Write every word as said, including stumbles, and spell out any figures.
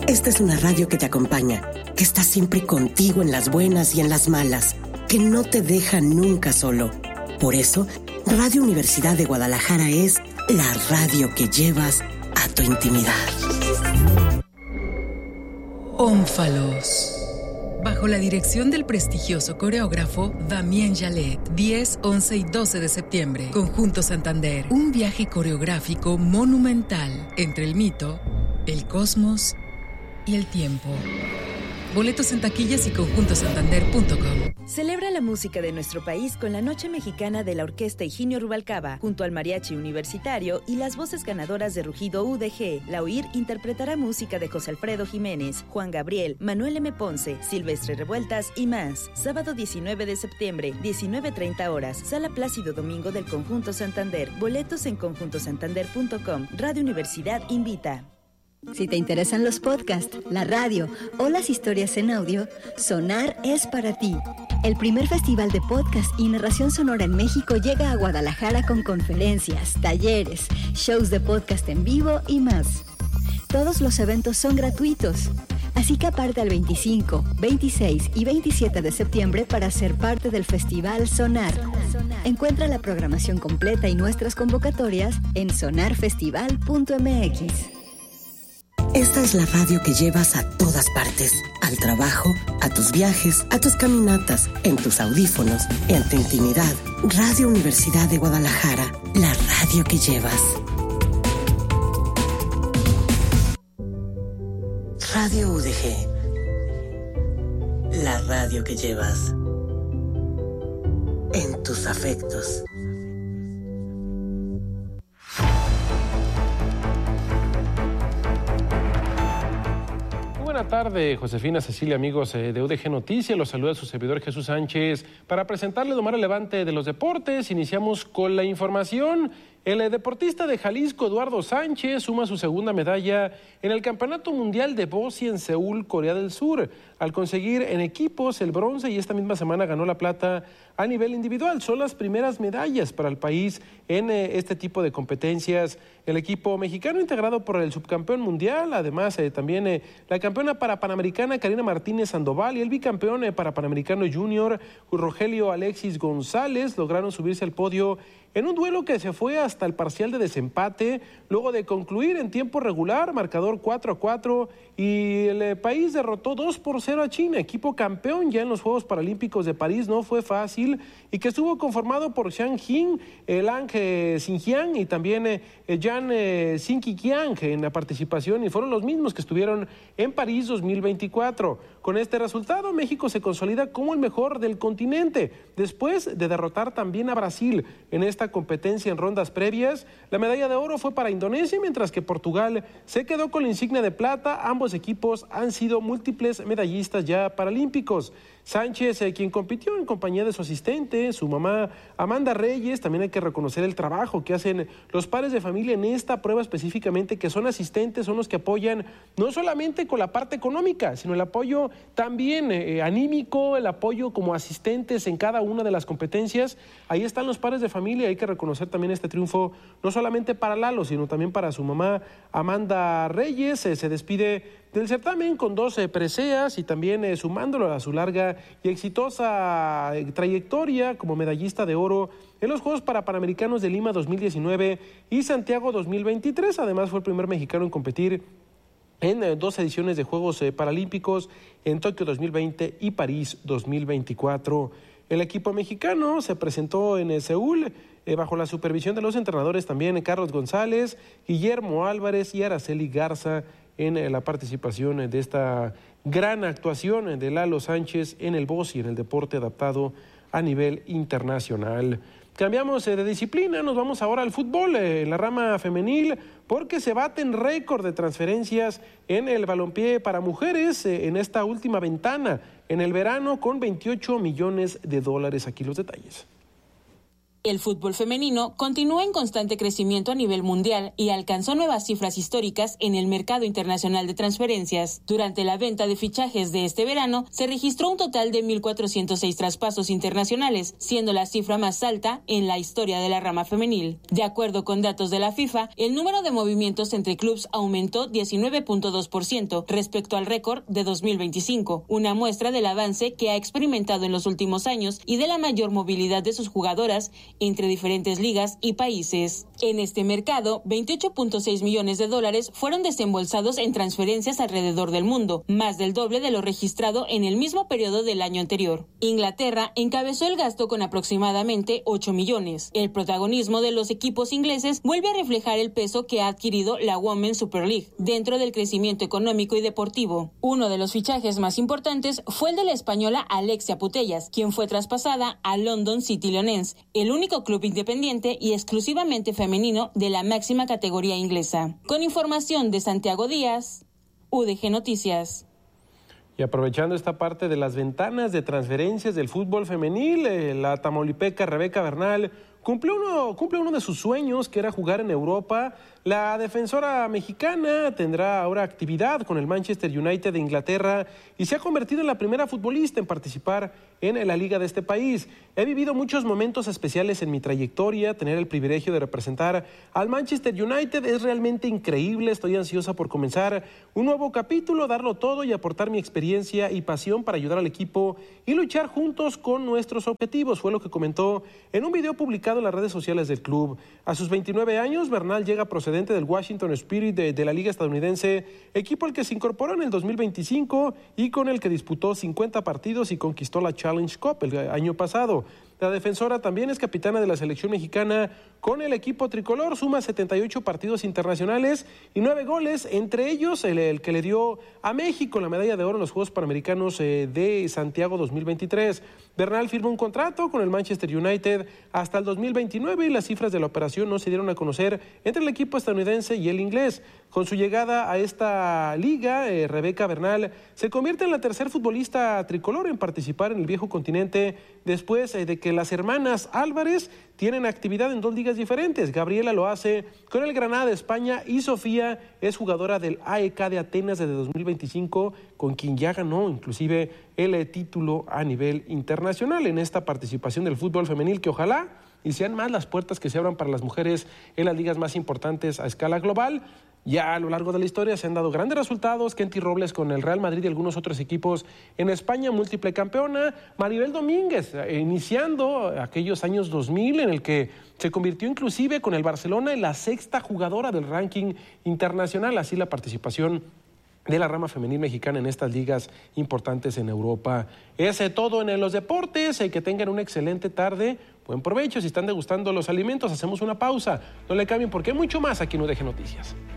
Esta es una radio que te acompaña, que está siempre contigo en las buenas y en las malas, que no te deja nunca solo. Por eso, Radio Universidad de Guadalajara es la radio que llevas a tu intimidad. Ónfalos. Bajo la dirección del prestigioso coreógrafo Damien Jalet, diez, once y doce de septiembre, Conjunto Santander. Un viaje coreográfico monumental entre el mito, el cosmos y el tiempo. Boletos en taquillas y conjunto santander punto com. Celebra la música de nuestro país con la Noche Mexicana de la Orquesta Higinio Rubalcaba, junto al Mariachi Universitario y las voces ganadoras de Rugido U D G. La O I R interpretará música de José Alfredo Jiménez, Juan Gabriel, Manuel M. Ponce, Silvestre Revueltas y más. Sábado diecinueve de septiembre, diecinueve treinta horas, Sala Plácido Domingo del Conjunto Santander. Boletos en conjunto santander punto com. Radio Universidad invita. Si te interesan los podcasts, la radio o las historias en audio, Sonar es para ti. El primer festival de podcast y narración sonora en México llega a Guadalajara con conferencias, talleres, shows de podcast en vivo y más. Todos los eventos son gratuitos, así que aparta el veinticinco, veintiséis y veintisiete de septiembre para ser parte del Festival Sonar. Encuentra la programación completa y nuestras convocatorias en sonar festival punto m x. Esta es la radio que llevas a todas partes, al trabajo, a tus viajes, a tus caminatas, en tus audífonos, en tu intimidad. Radio Universidad de Guadalajara, la radio que llevas. Radio U D G, la radio que llevas en tus afectos. Buenas tardes, Josefina, Cecilia, amigos de U D G Noticias. Los saluda su servidor Jesús Sánchez para presentarles lo más relevante de los deportes. Iniciamos con la información. El deportista de Jalisco, Eduardo Sánchez, suma su segunda medalla en el Campeonato Mundial de Boxing en Seúl, Corea del Sur, al conseguir en equipos el bronce, y esta misma semana ganó la plata a nivel individual. Son las primeras medallas para el país en eh, este tipo de competencias. El equipo mexicano, integrado por el subcampeón mundial, además eh, también eh, la campeona para Panamericana Karina Martínez Sandoval y el bicampeón eh, para Panamericano Junior Rogelio Alexis González, lograron subirse al podio en un duelo que se fue hasta el parcial de desempate, luego de concluir en tiempo regular, marcador cuatro a cuatro, y el país derrotó dos por cero a China, equipo campeón ya en los Juegos Paralímpicos de París. No fue fácil, y que estuvo conformado por Xiang Jing, Lang Xinjiang y también eh, Yan eh, Xinqiang en la participación, y fueron los mismos que estuvieron en París dos mil veinticuatro. Con este resultado, México se consolida como el mejor del continente, después de derrotar también a Brasil en esta competencia en rondas previas. La medalla de oro fue para Indonesia, mientras que Portugal se quedó con la insignia de plata. Ambos equipos han sido múltiples medallistas ya paralímpicos. Sánchez, eh, quien compitió en compañía de su asistente, su mamá Amanda Reyes, también hay que reconocer el trabajo que hacen los padres de familia en esta prueba específicamente, que son asistentes, son los que apoyan no solamente con la parte económica, sino el apoyo también eh, anímico, el apoyo como asistentes en cada una de las competencias. Ahí están los padres de familia. Hay que reconocer también este triunfo, no solamente para Lalo, sino también para su mamá Amanda Reyes. Eh, se despide del certamen con doce preseas y también eh, sumándolo a su larga y exitosa eh, trayectoria como medallista de oro en los Juegos para Panamericanos de Lima dos mil diecinueve y Santiago dos mil veintitrés. Además, fue el primer mexicano en competir en eh, dos ediciones de Juegos eh, Paralímpicos, en Tokio dos mil veinte y París dos mil veinticuatro. El equipo mexicano se presentó en eh, Seúl eh, bajo la supervisión de los entrenadores también Carlos González, Guillermo Álvarez y Araceli Garza, en eh, la participación eh, de esta gran actuación eh, de Lalo Sánchez en el boxing, en el deporte adaptado a nivel internacional. Cambiamos eh, de disciplina, nos vamos ahora al fútbol, eh, en la rama femenil, porque se baten récord de transferencias en el balompié para mujeres eh, en esta última ventana, en el verano, con veintiocho millones de dólares. Aquí los detalles. El fútbol femenino continúa en constante crecimiento a nivel mundial y alcanzó nuevas cifras históricas en el mercado internacional de transferencias. Durante la venta de fichajes de este verano, se registró un total de mil cuatrocientos seis traspasos internacionales, siendo la cifra más alta en la historia de la rama femenil. De acuerdo con datos de la FIFA, el número de movimientos entre clubes aumentó diecinueve punto dos por ciento respecto al récord de dos mil veinticinco, una muestra del avance que ha experimentado en los últimos años y de la mayor movilidad de sus jugadoras entre diferentes ligas y países. En este mercado, veintiocho punto seis millones de dólares fueron desembolsados en transferencias alrededor del mundo, más del doble de lo registrado en el mismo periodo del año anterior. Inglaterra encabezó el gasto con aproximadamente ocho millones. El protagonismo de los equipos ingleses vuelve a reflejar el peso que ha adquirido la Women's Super League dentro del crecimiento económico y deportivo. Uno de los fichajes más importantes fue el de la española Alexia Putellas, quien fue traspasada a London City Leoness, el único club independiente y exclusivamente femenino de la máxima categoría inglesa. Con información de Santiago Díaz, U D G Noticias. Y aprovechando esta parte de las ventanas de transferencias del fútbol femenil, eh, la tamaulipeca Rebeca Bernal cumple uno, cumple uno de sus sueños, que era jugar en Europa. La defensora mexicana tendrá ahora actividad con el Manchester United de Inglaterra y se ha convertido en la primera futbolista en participar en la liga de este país. He vivido muchos momentos especiales en mi trayectoria. Tener el privilegio de representar al Manchester United es realmente increíble. Estoy ansiosa por comenzar un nuevo capítulo, darlo todo y aportar mi experiencia y pasión para ayudar al equipo y luchar juntos con nuestros objetivos, fue lo que comentó en un video publicado en las redes sociales del club. A sus veintinueve años, Bernal llega procedente del Washington Spirit de, de la Liga Estadounidense, equipo al que se incorporó en el dos mil veinticinco y con el que disputó cincuenta partidos y conquistó la Challenge Cup el año pasado. La defensora también es capitana de la selección mexicana con el equipo tricolor, suma setenta y ocho partidos internacionales y nueve goles, entre ellos el, el que le dio a México la medalla de oro en los Juegos Panamericanos eh, de Santiago dos mil veintitrés. Bernal firmó un contrato con el Manchester United hasta el dos mil veintinueve y las cifras de la operación no se dieron a conocer entre el equipo estadounidense y el inglés. Con su llegada a esta liga, eh, Rebeca Bernal se convierte en la tercer futbolista tricolor en participar en el viejo continente después eh, de que las hermanas Álvarez tienen actividad en dos ligas diferentes. Gabriela lo hace con el Granada de España y Sofía es jugadora del A E K de Atenas desde dos mil veinticinco, con quien ya ganó inclusive el título a nivel internacional en esta participación del fútbol femenil, que ojalá y sean más las puertas que se abran para las mujeres en las ligas más importantes a escala global. Ya a lo largo de la historia se han dado grandes resultados. Kenty Robles con el Real Madrid y algunos otros equipos en España, múltiple campeona. Maribel Domínguez, eh, iniciando aquellos años dos mil, en el que se convirtió inclusive con el Barcelona en la sexta jugadora del ranking internacional. Así la participación de la rama femenil mexicana en estas ligas importantes en Europa. Es todo en los deportes. Que tengan una excelente tarde. Buen provecho. Si están degustando los alimentos, hacemos una pausa. No le cambien porque hay mucho más aquí en U D G Noticias.